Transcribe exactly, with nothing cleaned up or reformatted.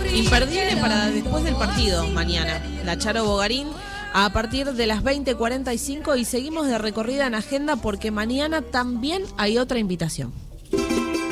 Imperdible para después del partido mañana. La Charo Bogarín a partir de las veinte cuarenta y cinco y seguimos de recorrida en agenda porque mañana también hay otra invitación.